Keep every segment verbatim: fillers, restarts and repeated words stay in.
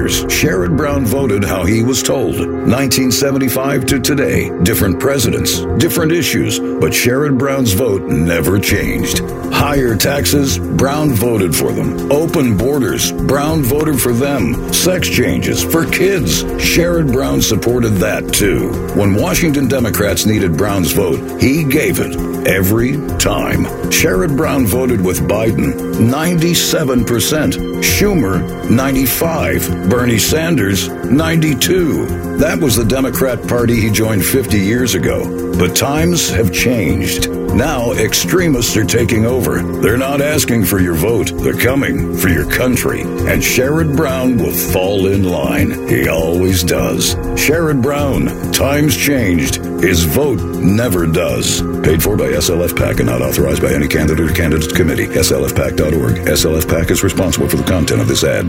years, Sherrod Brown voted how he was told. nineteen seventy-five to today, different presidents, different issues, but Sherrod Brown's vote never changed. Higher taxes, Brown voted for them. Open borders, Brown voted for them. Sex changes for kids, Sherrod Brown supported that too. When Washington Democrats needed Brown's vote, he gave it every time. Sherrod Brown voted with Biden, ninety-seven percent. Schumer, ninety-five. Bernie Sanders, ninety-two. That was the Democrat Party he joined fifty years ago. But times have changed. Now extremists are taking over. They're not asking for your vote. They're coming for your country. And Sherrod Brown will fall in line. He always does. Sherrod Brown, times changed. His vote never does. Paid for by S L F PAC and not authorized by any candidate or candidate committee. S L F PAC dot org. S L F PAC is responsible for the content of this ad.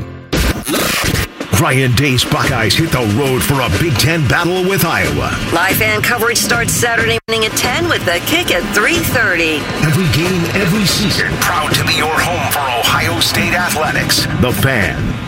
Ryan Day's Buckeyes hit the road for a Big Ten battle with Iowa. Live fan coverage starts Saturday morning at ten with the kick at three thirty. Every game, every season, proud to be your home for Ohio State athletics. The Fan.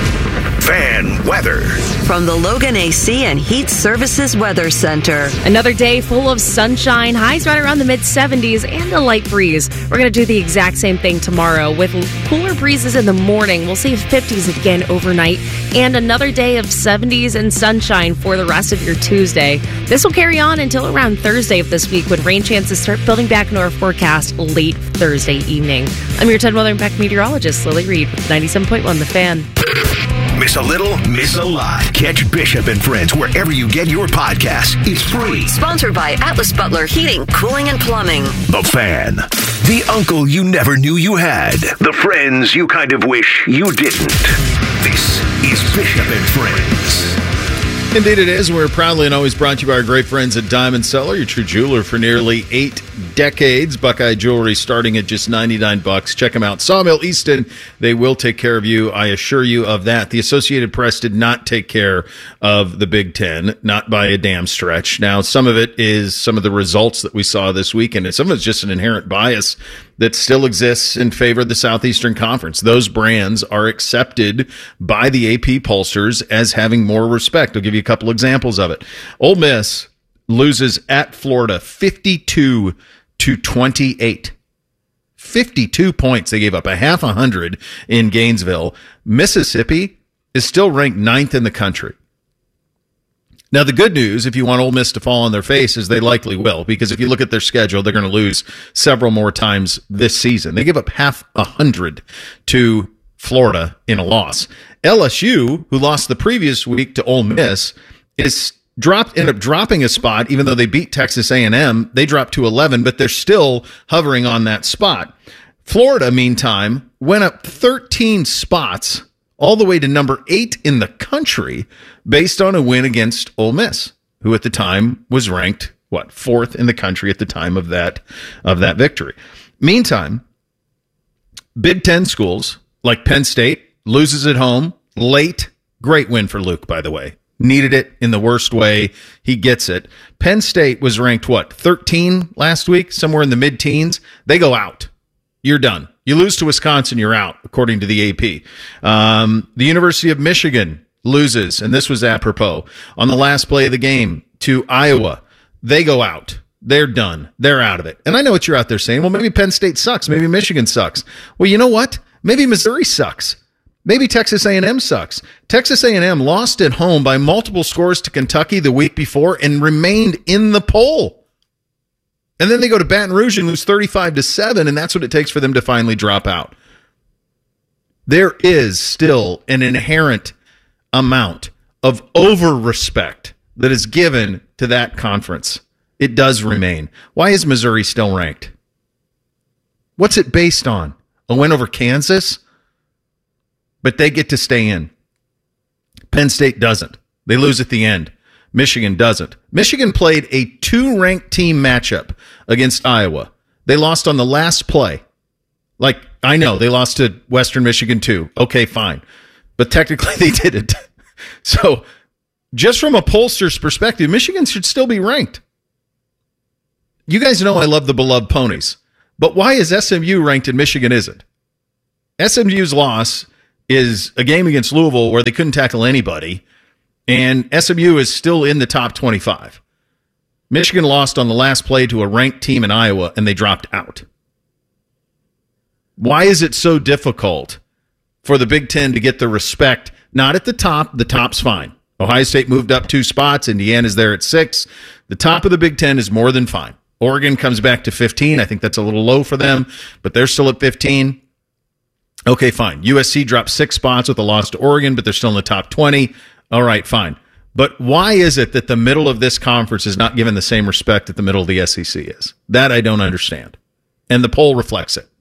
Fan weather. From the Logan A C and Heat Services Weather Center. Another day full of sunshine, highs right around the mid seventies and a light breeze. We're going to do the exact same thing tomorrow with cooler breezes in the morning. We'll see fifties again overnight and another day of seventies and sunshine for the rest of your Tuesday. This will carry on until around Thursday of this week when rain chances start building back into our forecast late Thursday evening. I'm your ten Weather Impact meteorologist, Lily Reed, with ninety-seven point one The Fan. Miss a little, miss a lot. Catch Bishop and Friends wherever you get your podcasts. It's free. Sponsored by Atlas Butler Heating, Cooling, and Plumbing. The Fan. The uncle you never knew you had. The friends you kind of wish you didn't. This is Bishop and Friends. Indeed it is. We're proudly and always brought to you by our great friends at Diamond Cellar, your true jeweler for nearly eight decades. Buckeye jewelry starting at just ninety-nine bucks. Check them out. Sawmill Easton, they will take care of you. I assure you of that. The Associated Press did not take care of the Big Ten, not by a damn stretch. Now, some of it is some of the results that we saw this weekend, and some of it's just an inherent bias that still exists in favor of the Southeastern Conference. Those brands are accepted by the A P pollsters as having more respect. I'll give you a couple examples of it. Ole Miss loses at Florida fifty-two to twenty-eight. fifty-two points. They gave up a half a hundred in Gainesville. Mississippi is still ranked ninth in the country. Now, the good news, if you want Ole Miss to fall on their face, is they likely will, because if you look at their schedule, they're going to lose several more times this season. They give up half a hundred to Florida in a loss. L S U, who lost the previous week to Ole Miss, is dropped, ended up dropping a spot, even though they beat Texas A and M. They dropped to eleven, but they're still hovering on that spot. Florida, meantime, went up thirteen spots all the way to number eight in the country based on a win against Ole Miss, who at the time was ranked, what, fourth in the country at the time of that, of that victory. Meantime, Big Ten schools like Penn State loses at home late. Great win for Luke, by the way. Needed it in the worst way. He gets it. Penn State was ranked, what, thirteen last week, somewhere in the mid-teens. They go out. You're done. You lose to Wisconsin, you're out, according to the A P. Um, the University of Michigan loses, and this was apropos, on the last play of the game to Iowa. They go out. They're done. They're out of it. And I know what you're out there saying. Well, maybe Penn State sucks. Maybe Michigan sucks. Well, you know what? Maybe Missouri sucks. Maybe Texas A and M sucks. Texas A and M lost at home by multiple scores to Kentucky the week before and remained in the poll. And then they go to Baton Rouge and lose thirty-five to seven, and that's what it takes for them to finally drop out. There is still an inherent amount of over-respect that is given to that conference. It does remain. Why is Missouri still ranked? What's it based on? A win over Kansas? But they get to stay in. Penn State doesn't. They lose at the end. Michigan doesn't. Michigan played a two-ranked team matchup against Iowa. They lost on the last play. Like, I know, they lost to Western Michigan too. Okay, fine. But technically they didn't. So, just from a pollster's perspective, Michigan should still be ranked. You guys know I love the beloved ponies. But why is S M U ranked and Michigan isn't? S M U's loss is a game against Louisville where they couldn't tackle anybody, and S M U is still in the top twenty-five. Michigan lost on the last play to a ranked team in Iowa, and they dropped out. Why is it so difficult for the Big Ten to get the respect? Not at the top. The top's fine. Ohio State moved up two spots. Indiana's there at six. The top of the Big Ten is more than fine. Oregon comes back to fifteen. I think that's a little low for them, but they're still at fifteen. Okay, fine. U S C dropped six spots with a loss to Oregon, but they're still in the top twenty. All right, fine. But why is it that the middle of this conference is not given the same respect that the middle of the S E C is? That I don't understand. And the poll reflects it.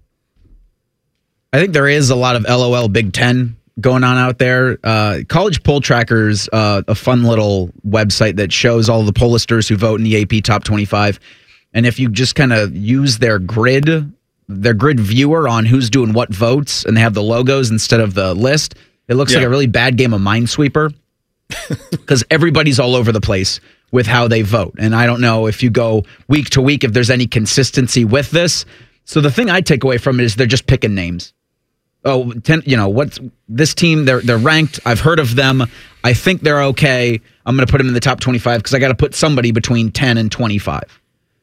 I think there is a lot of L O L Big Ten going on out there. Uh, College Poll Tracker's uh, a fun little website that shows all the pollsters who vote in the A P Top twenty-five. And if you just kind of use their grid, their grid viewer on who's doing what votes, and they have the logos instead of the list, it looks yeah. like a really bad game of Minesweeper because everybody's all over the place with how they vote. And I don't know if you go week to week, if there's any consistency with this. So the thing I take away from it is they're just picking names. Oh, ten, you know, what's this team? They're they're ranked. I've heard of them. I think they're okay. I'm going to put them in the top twenty-five because I got to put somebody between ten and twenty-five.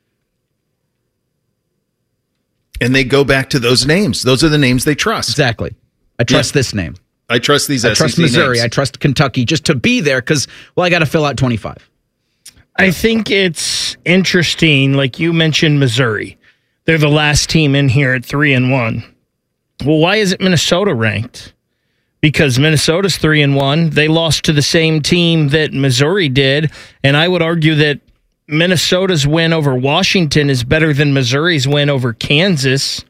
And they go back to those names. Those are the names they trust. Exactly. I trust yeah. this name. I trust these I S E C trust Missouri. names. I trust Kentucky just to be there because, well, I got to fill out twenty-five. I think it's interesting. Like you mentioned, Missouri. They're the last team in here at three and one. Well, why isn't Minnesota ranked? Because Minnesota's three and one. They lost to the same team that Missouri did, and I would argue that Minnesota's win over Washington is better than Missouri's win over Kansas.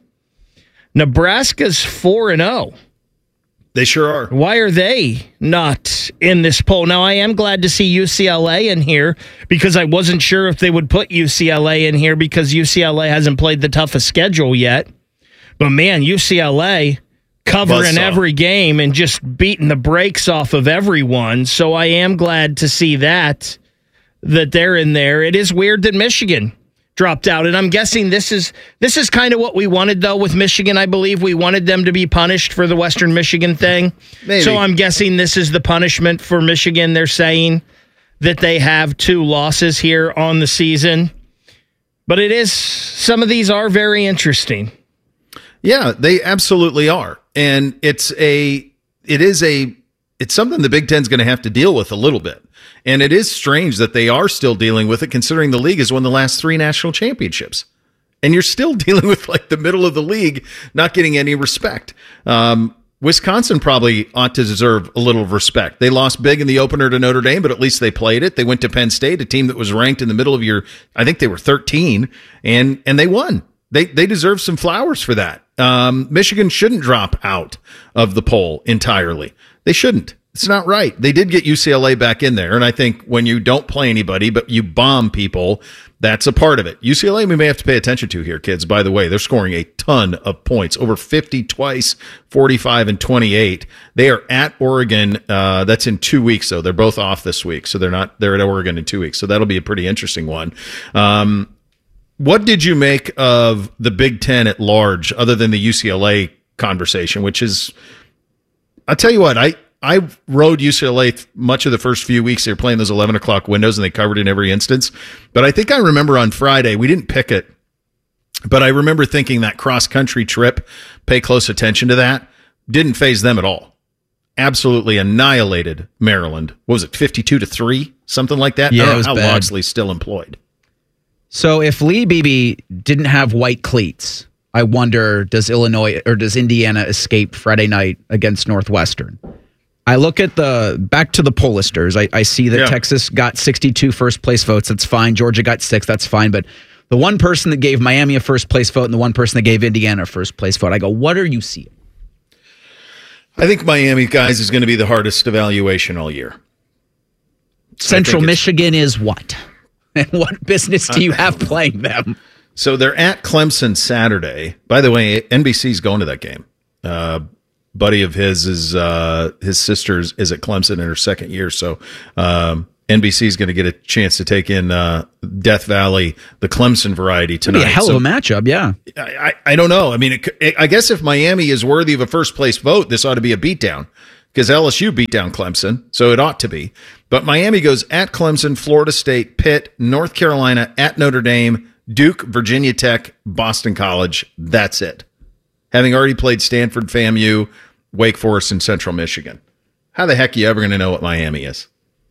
Nebraska's four and zero. They sure are. Why are they not in this poll? Now, I am glad to see U C L A in here because I wasn't sure if they would put U C L A in here because U C L A hasn't played the toughest schedule yet. But, man, U C L A covering every game and just beating the brakes off of everyone. So I am glad to see that, that they're in there. It is weird that Michigan dropped out, and I'm guessing this is this is kind of what we wanted, though, with Michigan. I believe we wanted them to be punished for the Western Michigan thing. Maybe. So I'm guessing this is the punishment for Michigan. They're saying that they have two losses here on the season. But it is, some of these are very interesting. Yeah, they absolutely are. And it's a, it is a, it's something the Big Ten's going to have to deal with a little bit. And it is strange that they are still dealing with it, considering the league has won the last three national championships. And you're still dealing with like the middle of the league not getting any respect. Um, Wisconsin probably ought to deserve a little respect. They lost big in the opener to Notre Dame, but at least they played it. They went to Penn State, a team that was ranked in the middle of your, I think they were thirteen, and and they won. They they deserve some flowers for that. Um, Michigan shouldn't drop out of the poll entirely. They shouldn't. It's not right. They did get U C L A back in there, and I think when you don't play anybody but you bomb people, that's a part of it. U C L A we may have to pay attention to here, kids. By the way, they're scoring a ton of points, over fifty twice, forty-five and twenty-eight. They are at Oregon. Uh, that's in two weeks, though. They're both off this week, so they're not. They're at Oregon in two weeks, so that'll be a pretty interesting one. Um, what did you make of the Big Ten at large, other than the U C L A conversation, which is, I'll tell you what, I. I rode U C L A much of the first few weeks. They were playing those eleven o'clock windows, and they covered in every instance. But I think I remember on Friday, we didn't pick it, but I remember thinking that cross-country trip, pay close attention to that, didn't faze them at all. Absolutely annihilated Maryland. What was it, fifty-two to three? Something like that? Yeah, I don't it was know how bad. Loxley's still employed. So if Lee Beebe didn't have white cleats, I wonder, does Illinois or does Indiana escape Friday night against Northwestern? I look at the back to the pollsters. I, I see that yeah. Texas got sixty-two first place votes. That's fine. Georgia got six. That's fine. But the one person that gave Miami a first place vote and the one person that gave Indiana a first place vote, I go, what are you seeing? I think Miami, guys, is going to be the hardest evaluation all year. Central Michigan is what? And what business do you have playing them? So they're at Clemson Saturday. By the way, N B C's going to that game. Uh buddy of his is uh his sister's is at Clemson in her second year, so um N B C is going to get a chance to take in uh, Death Valley, the Clemson variety tonight. Be a hell so, of a matchup, yeah. I, I, I don't know. I mean, it, it, I guess if Miami is worthy of a first place vote, this ought to be a beatdown because L S U beat down Clemson, so it ought to be. But Miami goes at Clemson, Florida State, Pitt, North Carolina, at Notre Dame, Duke, Virginia Tech, Boston College. That's it. Having already played Stanford, FAMU, Wake Forest, and Central Michigan. How the heck are you ever going to know what Miami is?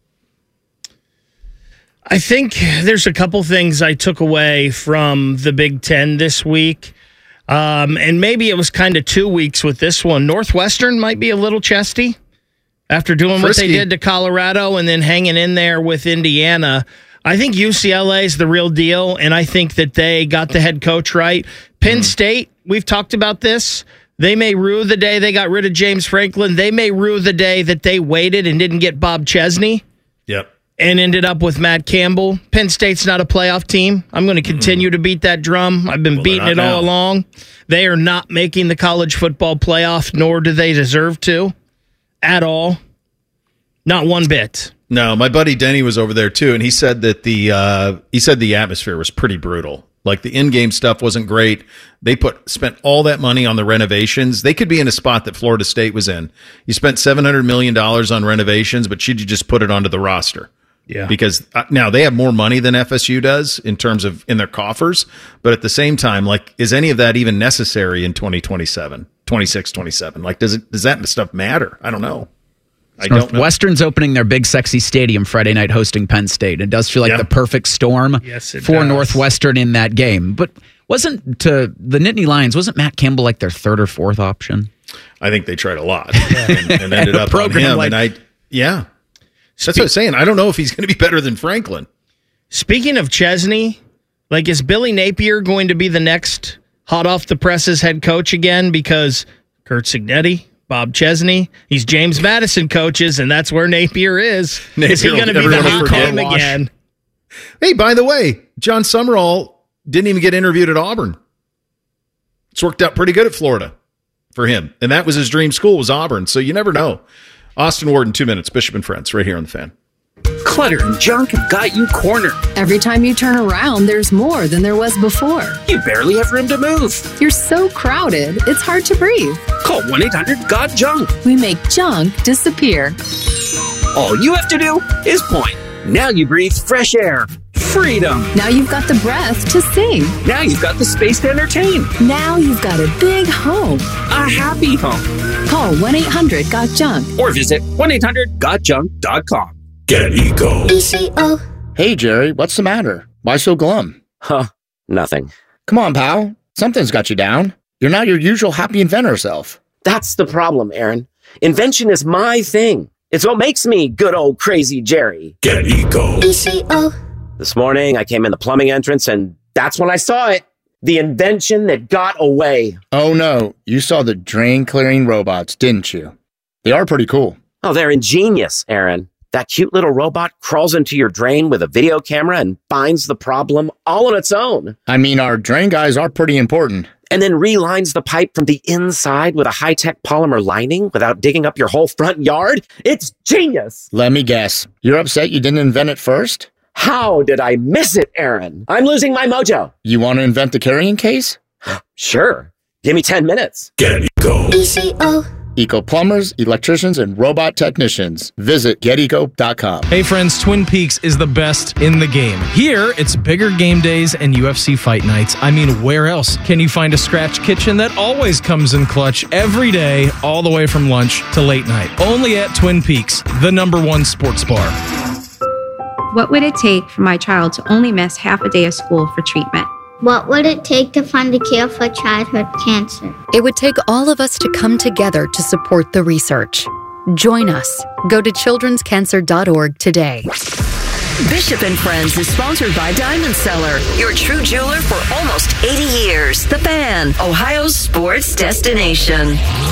I think there's a couple things I took away from the Big Ten this week. Um, and maybe it was kind of two weeks with this one. Northwestern might be a little chesty after doing Frisky. What they did to Colorado and then hanging in there with Indiana. I think U C L A is the real deal, and I think that they got the head coach right. Penn mm. State, we've talked about this. They may rue the day they got rid of James Franklin. They may rue the day that they waited and didn't get Bob Chesney. Yep. And ended up with Matt Campbell. Penn State's not a playoff team. I'm going to continue mm. to beat that drum. I've been well, beating it now. all along. They are not making the college football playoff, nor do they deserve to at all. Not one bit. No, my buddy Denny was over there too, and he said that the uh, he said the atmosphere was pretty brutal. Like the in-game stuff wasn't great. They put spent all that money on the renovations. They could be in a spot that Florida State was in. You spent seven hundred million dollars on renovations, but should you just put it onto the roster? Yeah. Because uh, now they have more money than F S U does in terms of in their coffers. But at the same time, like, is any of that even necessary in twenty twenty-seven, twenty-six, twenty-seven? Like, does it, does that stuff matter? I don't know. I don't know. Northwestern's opening their big sexy stadium Friday night hosting Penn State. It does feel like yeah. the perfect storm yes, it for does. Northwestern in that game. But wasn't to the Nittany Lions, wasn't Matt Campbell like their third or fourth option? I think they tried a lot and, and ended up on him. Like, and I, yeah. That's what I'm saying. I don't know if he's going to be better than Franklin. Speaking of Chesney, like, is Billy Napier going to be the next hot off the presses head coach again? Because Kurt Cignetti, Bob Chesney, he's James Madison coaches, and that's where Napier is. Napier is he going to be the hot name again? Hey, by the way, John Summerall didn't even get interviewed at Auburn. It's worked out pretty good at Florida for him, and that was his dream school, was Auburn. So you never know. Austin Ward in two minutes, Bishop and Friends, right here on The Fan. Clutter and junk have got you cornered. Every time you turn around, there's more than there was before. You barely have room to move. You're so crowded, it's hard to breathe. Call one eight hundred got junk. We make junk disappear. All you have to do is point. Now you breathe fresh air. Freedom. Now you've got the breath to sing. Now you've got the space to entertain. Now you've got a big home. A happy home. Call one eight hundred got junk. Or visit one eight hundred got junk dot com. Get Eco. E C O. Hey, Jerry, what's the matter? Why so glum? Huh, nothing. Come on, pal. Something's got you down. You're not your usual happy inventor self. That's the problem, Aaron. Invention is my thing. It's what makes me good old crazy Jerry. Get Eco. E C O. This morning, I came in the plumbing entrance, and that's when I saw it. The invention that got away. Oh, no. You saw the drain-clearing robots, didn't you? They are pretty cool. Oh, they're ingenious, Aaron. That cute little robot crawls into your drain with a video camera and finds the problem all on its own. I mean, our drain guys are pretty important. And then relines the pipe from the inside with a high-tech polymer lining without digging up your whole front yard. It's genius. Let me guess. You're upset you didn't invent it first? How did I miss it, Aaron? I'm losing my mojo. You want to invent the carrying case? Sure. Give me ten minutes. Get Eco. E C O. Eco plumbers, electricians, and robot technicians. Visit get eco dot com. Hey friends, Twin Peaks is the best in the game. Here, it's bigger game days and U F C fight nights. I mean, where else can you find a scratch kitchen that always comes in clutch every day, all the way from lunch to late night? Only at Twin Peaks, the number one sports bar. What would it take for my child to only miss half a day of school for treatment? What would it take to find a cure for childhood cancer? It would take all of us to come together to support the research. Join us. Go to children's cancer dot org today. Bishop and Friends is sponsored by Diamond Cellar, your true jeweler for almost eighty years. The Fan, Ohio's sports destination.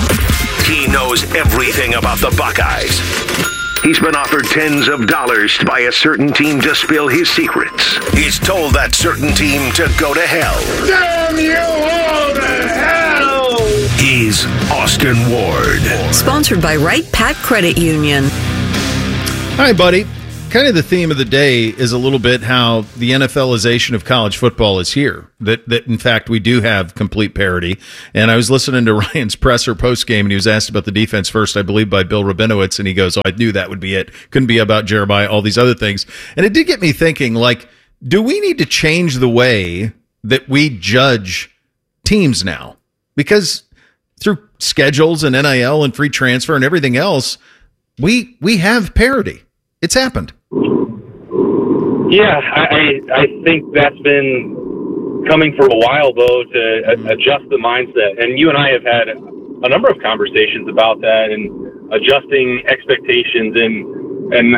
He knows everything about the Buckeyes. He's been offered tens of dollars by a certain team to spill his secrets. He's told that certain team to go to hell. Damn you all to hell! He's Austin Ward. Sponsored by Wright Pat Credit Union. Hi, buddy. kind of the theme of the day is a little bit how the NFLization of college football is here. That, that in fact, we do have complete parity. And I was listening to Ryan's presser post-game, and he was asked about the defense first, I believe, by Bill Rabinowitz, and he goes, oh, I knew that would be it. Couldn't be about Jeremiah, all these other things. And it did get me thinking, like, do we need to change the way that we judge teams now? Because through schedules and N I L and free transfer and everything else, we we have parity. It's happened. Yeah, I I think that's been coming for a while, though, to a- adjust the mindset. And you and I have had a number of conversations about that and adjusting expectations and and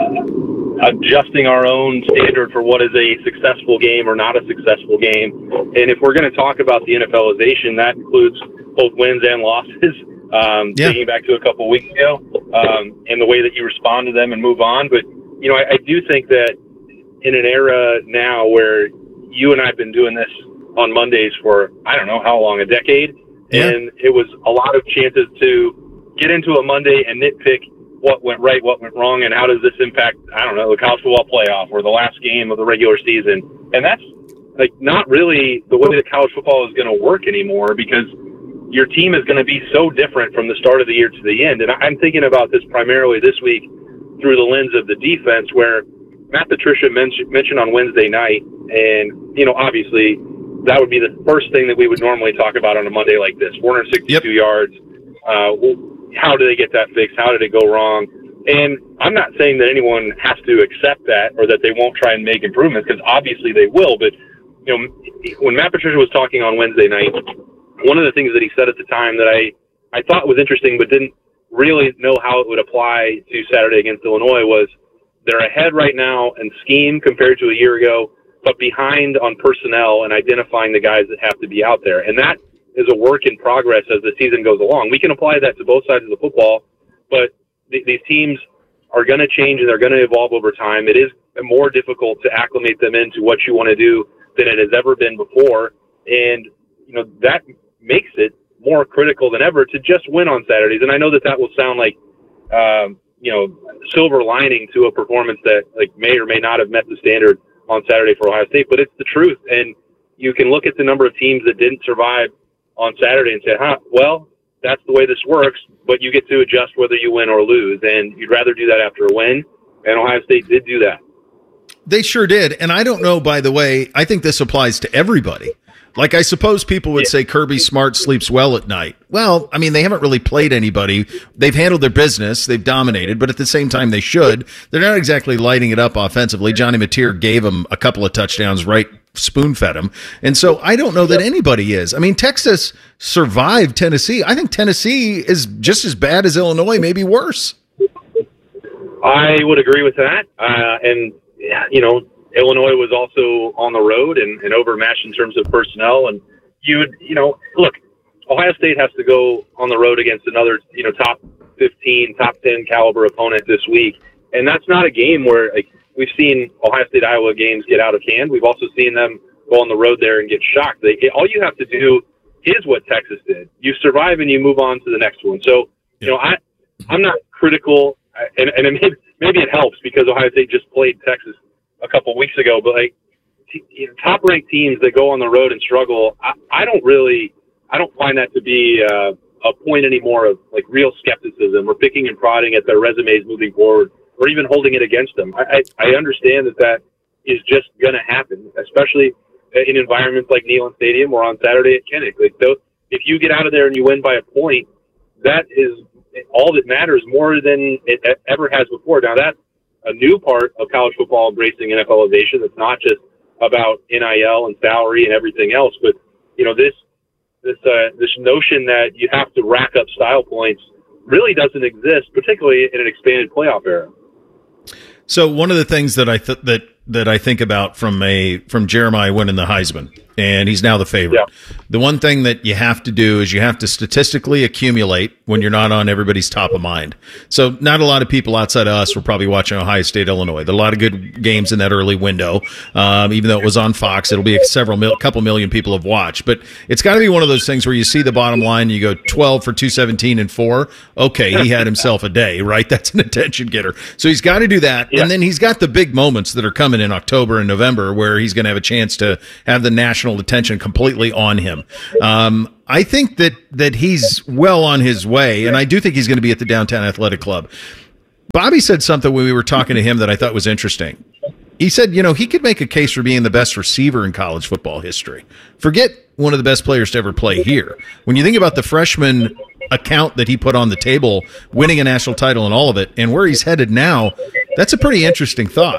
uh, adjusting our own standard for what is a successful game or not a successful game. And if we're going to talk about the NFLization, that includes both wins and losses. Um, yeah. Thinking back to a couple of weeks ago, um, and the way that you respond to them and move on. But, you know, I, I do think that in an era now where you and I have been doing this on Mondays for, I don't know how long, a decade, yeah. and it was a lot of chances to get into a Monday and nitpick what went right, what went wrong, and how does this impact, I don't know, the college football playoff or the last game of the regular season. And that's, like, not really the way that college football is going to work anymore, because your team is going to be so different from the start of the year to the end. And I'm thinking about this primarily this week through the lens of the defense, where Matt Patricia mentioned, mentioned on Wednesday night, and, you know, obviously that would be the first thing that we would normally talk about on a Monday like this. four hundred sixty-two yep. yards. Uh, how did they get that fixed? How did it go wrong? And I'm not saying that anyone has to accept that or that they won't try and make improvements, because obviously they will. But, you know, when Matt Patricia was talking on Wednesday night, one of the things that he said at the time that I, I thought was interesting but didn't really know how it would apply to Saturday against Illinois was they're ahead right now in scheme compared to a year ago, but behind on personnel and identifying the guys that have to be out there. And that is a work in progress as the season goes along. We can apply that to both sides of the football, but th- these teams are going to change and they're going to evolve over time. It is more difficult to acclimate them into what you want to do than it has ever been before. And, you know, that makes it more critical than ever to just win on Saturdays. And I know that that will sound like, um, you know, silver lining to a performance that like may or may not have met the standard on Saturday for Ohio State, but it's the truth. And you can look at the number of teams that didn't survive on Saturday and say, huh, well, that's the way this works, but you get to adjust whether you win or lose. And you'd rather do that after a win. And Ohio State did do that. They sure did. And I don't know, by the way, I think this applies to everybody. Like, I suppose people would say Kirby Smart sleeps well at night. Well, I mean, they haven't really played anybody. They've handled their business. They've dominated, but at the same time, they should. They're not exactly lighting it up offensively. Johnny Mateer gave them a couple of touchdowns, right? Spoon-fed them. And so I don't know that anybody is. I mean, Texas survived Tennessee. I think Tennessee is just as bad as Illinois, maybe worse. I would agree with that. Uh, and, you know, Illinois was also on the road and, and overmatched in terms of personnel. And you would, you know, look, Ohio State has to go on the road against another, you know, top fifteen, top ten caliber opponent this week. And that's not a game where, like, we've seen Ohio State Iowa games get out of hand. We've also seen them go on the road there and get shocked. They, all you have to do is what Texas did. You survive and you move on to the next one. So, you know, I, I'm not critical, and, and maybe, maybe it helps because Ohio State just played Texas a couple of weeks ago, but like t- you know, top ranked teams that go on the road and struggle, I, I don't really, I don't find that to be uh, a point anymore of like real skepticism or picking and prodding at their resumes moving forward or even holding it against them. I, I, I understand that that is just going to happen, especially in environments like Neyland Stadium or on Saturday at Kinnick. Like, so if you get out of there and you win by a point, that is all that matters more than it ever has before. Now that's a new part of college football embracing NFLization. It's not just about N I L and salary and everything else, but you know this this uh, this notion that you have to rack up style points really doesn't exist, particularly in an expanded playoff era. So one of the things that I th- that that I think about from a from Jeremiah winning the Heisman and he's now the favorite. Yeah. The one thing that you have to do is you have to statistically accumulate when you're not on everybody's top of mind. So not a lot of people outside of us were probably watching Ohio State, Illinois. There are a lot of good games in that early window. Um, even though it was on Fox, it'll be several mil- couple million people have watched. But it's got to be one of those things where you see the bottom line, and you go twelve for two seventeen and four. Okay, he had himself a day, right? That's an attention getter. So he's got to do that. Yeah. And then he's got the big moments that are coming in October and November where he's going to have a chance to have the national attention completely on him. Um, I think that that he's well on his way, and I do think he's going to be at the Downtown Athletic Club. Bobby said something when we were talking to him that I thought was interesting. He said, you know, he could make a case for being the best receiver in college football history. Forget one of the best players to ever play here. When you think about the freshman account that he put on the table, winning a national title and all of it, and where he's headed now, that's a pretty interesting thought.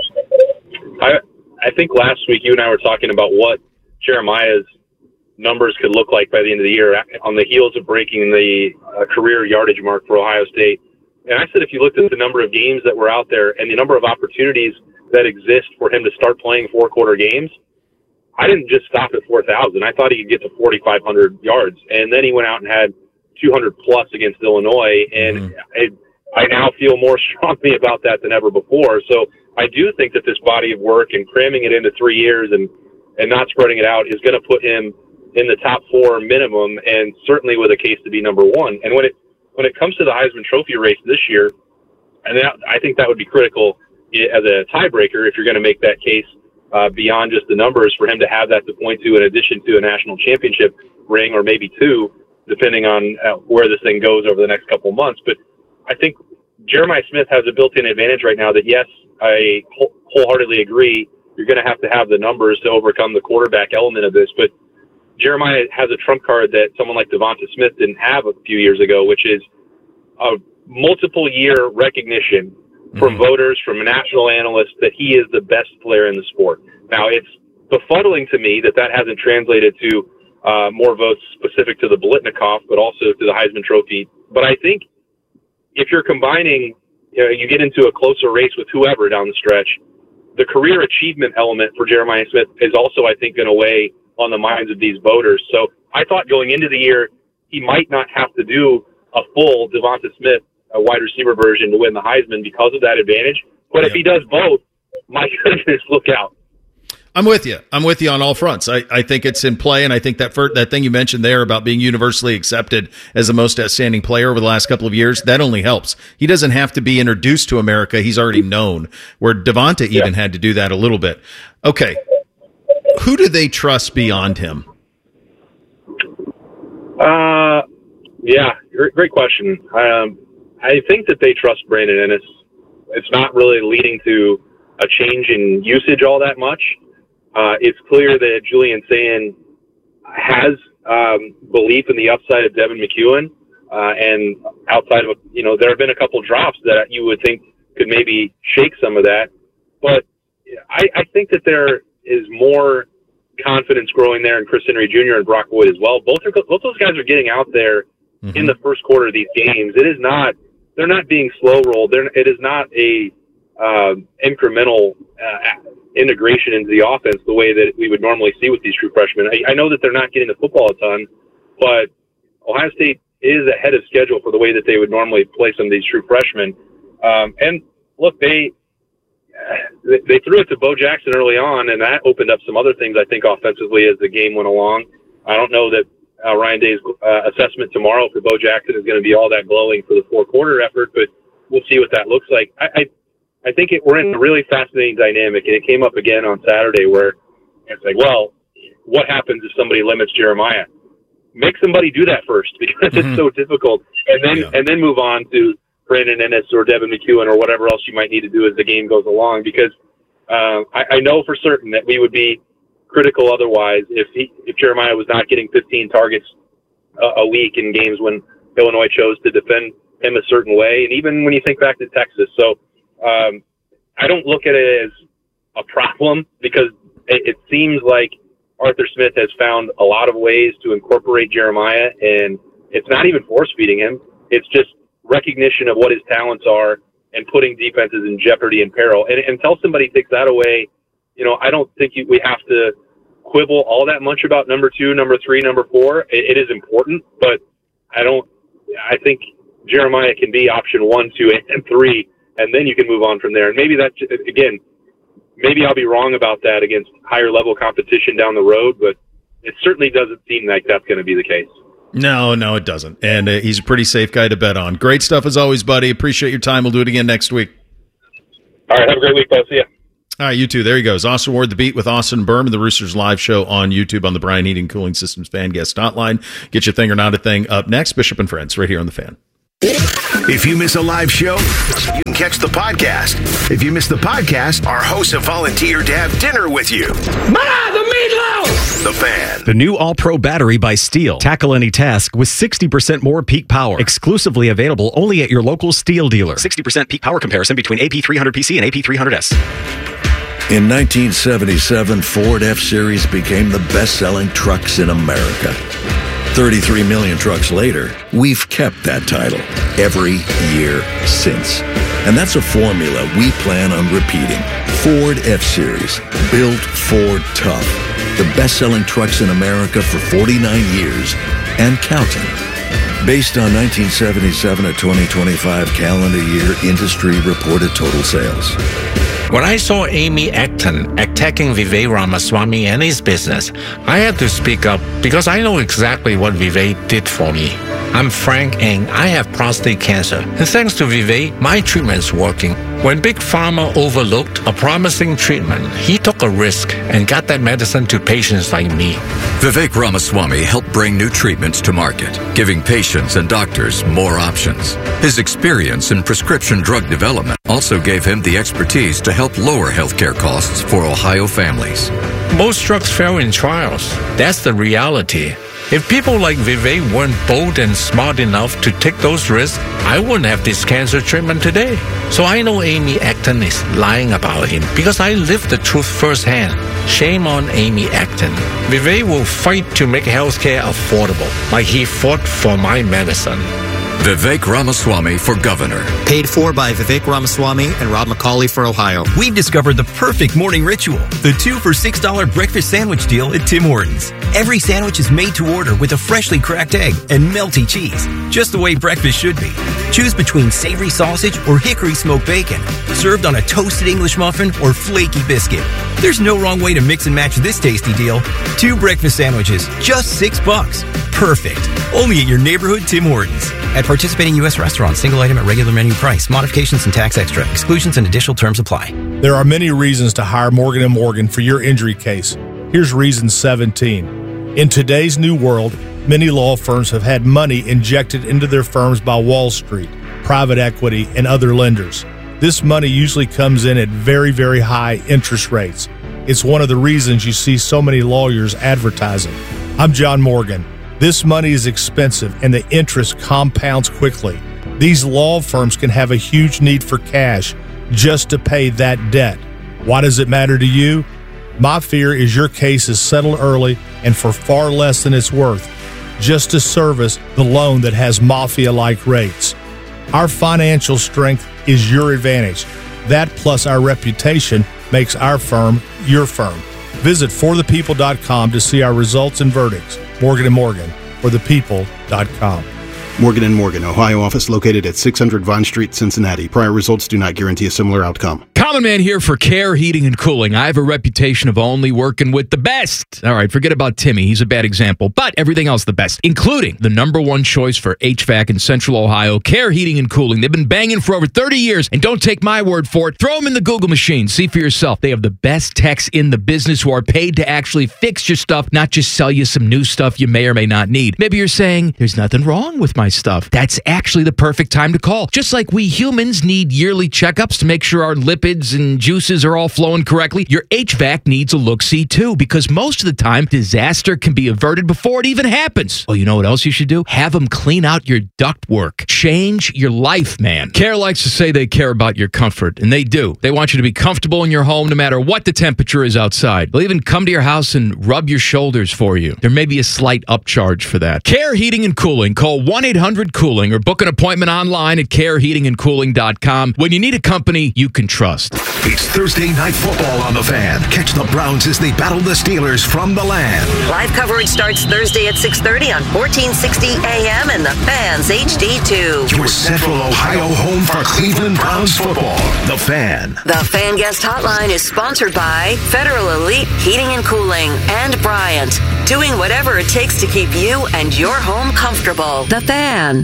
I I think last week you and I were talking about what Jeremiah's numbers could look like by the end of the year on the heels of breaking the uh, career yardage mark for Ohio State. And I said if you looked at the number of games that were out there and the number of opportunities that exist for him to start playing four-quarter games, I didn't just stop at four thousand. I thought he could get to forty-five hundred yards. And then he went out and had two hundred plus against Illinois, and mm-hmm. I, I now feel more strongly about that than ever before. So I do think that this body of work and cramming it into three years and, and not spreading it out is going to put him in the top four minimum, and certainly with a case to be number one. And when it when it comes to the Heisman Trophy race this year, and that, I think that would be critical as a tiebreaker if you're going to make that case uh, beyond just the numbers, for him to have that to point to in addition to a national championship ring, or maybe two, depending on uh, where this thing goes over the next couple months. But I think Jeremiah Smith has a built-in advantage right now that, yes, I whole- wholeheartedly agree, you're going to have to have the numbers to overcome the quarterback element of this. But Jeremiah has a trump card that someone like Devonta Smith didn't have a few years ago, which is a multiple-year recognition from mm-hmm. voters, from national analysts, that he is the best player in the sport. Now, it's befuddling to me that that hasn't translated to uh, more votes specific to the Biletnikoff, but also to the Heisman Trophy. But I think if you're combining, you know, you get into a closer race with whoever down the stretch, the career achievement element for Jeremiah Smith is also, I think, going to weigh on the minds of these voters. So I thought going into the year, he might not have to do a full Devonta Smith a wide receiver version to win the Heisman because of that advantage. But yeah. if he does both, my goodness, look out. I'm with you. I'm with you on all fronts. I, I think it's in play, and I think that for, that thing you mentioned there about being universally accepted as the most outstanding player over the last couple of years, that only helps. He doesn't have to be introduced to America. He's already known, where Devonta even yeah. had to do that a little bit. Okay. Who do they trust beyond him? Uh, yeah, great, great question. Um, I think that they trust Brandon Ennis. It's not really leading to a change in usage all that much. Uh, it's clear that Julian Sayin has um, belief in the upside of Devin McEwen, uh, and outside of, you know, there have been a couple drops that you would think could maybe shake some of that. But I, I think that there is more confidence growing there in Chris Henry Junior and Brock Boyd as well. Both are, both those guys are getting out there mm-hmm. in the first quarter of these games. It is not, they're not being slow rolled. They're, it is not a uh, incremental uh, integration into the offense the way that we would normally see with these true freshmen. I, I know that they're not getting the football a ton, but Ohio State is ahead of schedule for the way that they would normally play some of these true freshmen. Um, and look, they, They threw it to Bo Jackson early on, and that opened up some other things, I think, offensively as the game went along. I don't know that uh, Ryan Day's uh, assessment tomorrow for Bo Jackson is going to be all that glowing for the four-quarter effort, but we'll see what that looks like. I I, I think it, we're in a really fascinating dynamic, and it came up again on Saturday where it's like, well, what happens if somebody limits Jeremiah? Make somebody do that first because mm-hmm. it's so difficult, and then yeah. and then move on to Brandon Ennis or Devin McEwen or whatever else you might need to do as the game goes along, because uh, I, I know for certain that we would be critical otherwise if he, if Jeremiah was not getting fifteen targets a, a week in games when Illinois chose to defend him a certain way, and even when you think back to Texas. So um, I don't look at it as a problem, because it, it seems like Arthur Smith has found a lot of ways to incorporate Jeremiah, and it's not even force-feeding him. It's just recognition of what his talents are and putting defenses in jeopardy and peril. And until somebody takes that away, you know, I don't think you, we have to quibble all that much about number two, number three, number four. It, it is important, but I don't. I think Jeremiah can be option one, two, and three, and then you can move on from there. And maybe that, again, maybe I'll be wrong about that against higher level competition down the road, but it certainly doesn't seem like that's going to be the case. No, no, it doesn't. And uh, he's a pretty safe guy to bet on. Great stuff as always, buddy. Appreciate your time. We'll do it again next week. All right, have a great week, folks. See ya. All right, you too. There he goes. Austin Ward, The Beat with Austin Berman, the Roosters live show on YouTube on the Brian Heating Cooling Systems Fan Guest Hotline. Get your thing or not a thing up next. Bishop and Friends right here on The Fan. If you miss a live show, you can catch the podcast. If you miss the podcast, our hosts have volunteered to have dinner with you. Ma, the meatloaf! The Fan. The new All-Pro battery by Steel. Tackle any task with sixty percent more peak power. Exclusively available only at your local Steel dealer. sixty percent peak power comparison between A P three hundred P C and A P three hundred S. In nineteen seventy-seven, Ford F-Series became the best-selling trucks in America. thirty-three million trucks later, we've kept that title every year since. And that's a formula we plan on repeating. Ford F-Series, built Ford tough. The best-selling trucks in America for forty-nine years and counting. Based on nineteen seventy-seven to twenty twenty-five calendar year industry reported total sales. When I saw Amy Acton attacking Vivek Ramaswamy and his business, I had to speak up because I know exactly what Vivek did for me. I'm Frank Ng. I have prostate cancer. And thanks to Vivek, my treatment's working. When Big Pharma overlooked a promising treatment, he took a risk and got that medicine to patients like me. Vivek Ramaswamy helped bring new treatments to market, giving patients and doctors more options. His experience in prescription drug development also gave him the expertise to help lower healthcare costs for Ohio families. Most drugs fail in trials. That's the reality. If people like Vivek weren't bold and smart enough to take those risks, I wouldn't have this cancer treatment today. So I know Amy Acton is lying about him because I lived the truth firsthand. Shame on Amy Acton. Vivek will fight to make healthcare affordable, like he fought for my medicine. Vivek Ramaswamy for governor. Paid for by Vivek Ramaswamy and Rob McCauley for Ohio. We've discovered the perfect morning ritual. The two for six dollars breakfast sandwich deal at Tim Hortons. Every sandwich is made to order with a freshly cracked egg and melty cheese. Just the way breakfast should be. Choose between savory sausage or hickory smoked bacon. Served on a toasted English muffin or flaky biscuit. There's no wrong way to mix and match this tasty deal. Two breakfast sandwiches, just six bucks. Perfect. Only at your neighborhood Tim Hortons. At participating U S restaurants, single item at regular menu price. Modifications and tax extra. Exclusions and additional terms apply. There are many reasons to hire Morgan and Morgan for your injury case. Here's reason seventeen. In today's new world, many law firms have had money injected into their firms by Wall Street, private equity, and other lenders. This money usually comes in at very, very high interest rates. It's one of the reasons you see so many lawyers advertising. I'm John Morgan. This money is expensive and the interest compounds quickly. These law firms can have a huge need for cash just to pay that debt. Why does it matter to you? My fear is your case is settled early and for far less than it's worth, just to service the loan that has mafia-like rates. Our financial strength is your advantage. That plus our reputation makes our firm your firm. Visit for the people dot com to see our results and verdicts. Morgan and Morgan, for the people dot com. Morgan and Morgan, Ohio office located at six hundred Vine Street, Cincinnati. Prior results do not guarantee a similar outcome. Common Man here for Care Heating and Cooling. I have a reputation of only working with the best. All right, forget about Timmy. He's a bad example, but everything else the best, including the number one choice for H V A C in Central Ohio, Care Heating and Cooling. They've been banging for over thirty years, and don't take my word for it. Throw them in the Google machine. See for yourself. They have the best techs in the business who are paid to actually fix your stuff, not just sell you some new stuff you may or may not need. Maybe you're saying, there's nothing wrong with my stuff. That's actually the perfect time to call. Just like we humans need yearly checkups to make sure our lipids and juices are all flowing correctly, your H V A C needs a look-see too, because most of the time, disaster can be averted before it even happens. Well, you know what else you should do? Have them clean out your ductwork. Change your life, man. Care likes to say they care about your comfort, and they do. They want you to be comfortable in your home no matter what the temperature is outside. They'll even come to your house and rub your shoulders for you. There may be a slight upcharge for that. Care Heating and Cooling. Call one eight hundred cooling or book an appointment online at care heating and cooling dot com when you need a company you can trust. best. It's Thursday Night Football on The Fan. Catch the Browns as they battle the Steelers from the land. Live coverage starts Thursday at six thirty on fourteen sixty A M and The Fan's H D two. Your Central Ohio home for Cleveland Browns football. The Fan. The Fan Guest Hotline is sponsored by Federal Elite Heating and Cooling and Bryant, doing whatever it takes to keep you and your home comfortable. The Fan.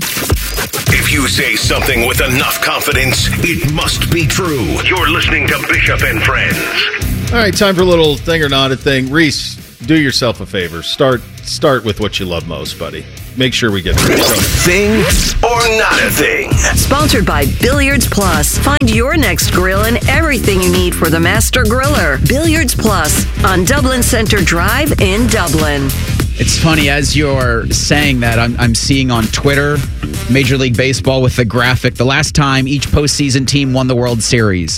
If you say something with enough confidence, it must be true. You're listening to Bishop and Friends. All right, time for a little thing or not a thing. Reese, do yourself a favor. Start start with what you love most, buddy. Make sure we get through. Thing or not a thing. Sponsored by Billiards Plus. Find your next grill and everything you need for the master griller. Billiards Plus on Dublin Center Drive in Dublin. It's funny, as you're saying that, I'm, I'm seeing on Twitter, Major League Baseball with the graphic, the last time each postseason team won the World Series.